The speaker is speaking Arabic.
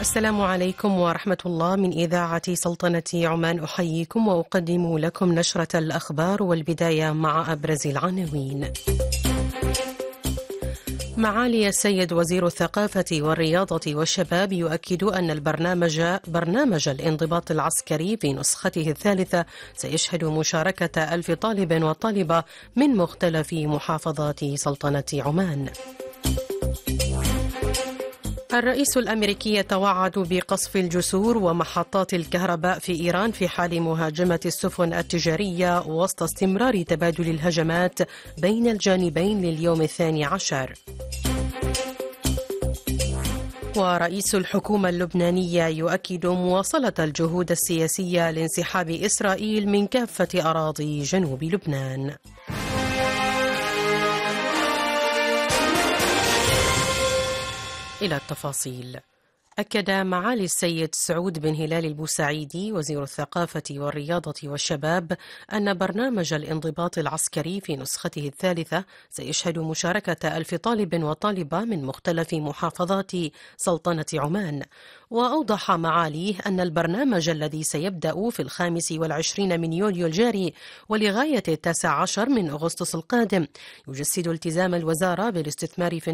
السلام عليكم ورحمة الله. من إذاعة سلطنة عمان أحييكم وأقدم لكم نشرة الأخبار، والبداية مع أبرز العناوين. معالي السيد وزير الثقافة والرياضة والشباب يؤكد أن برنامج الانضباط العسكري في نسخته الثالثة سيشهد مشاركة 1000 طالب وطالبة من مختلف محافظات سلطنة عمان. الرئيس الأمريكي يتوعد بقصف الجسور ومحطات الكهرباء في إيران في حال مهاجمة السفن التجارية وسط استمرار تبادل الهجمات بين الجانبين لليوم 12. ورئيس الحكومة اللبنانية يؤكد مواصلة الجهود السياسية لانسحاب إسرائيل من كافة أراضي جنوب لبنان. إلى التفاصيل. أكد معالي السيد سعود بن هلال البوسعيدي وزير الثقافة والرياضة والشباب أن برنامج الانضباط العسكري في نسخته الثالثة سيشهد مشاركة 1000 طالب وطالبة من مختلف محافظات سلطنة عمان. وأوضح معاليه أن البرنامج الذي سيبدأ في 25 من يوليو الجاري ولغاية 19 من أغسطس القادم يجسد التزام الوزارة بالاستثمار في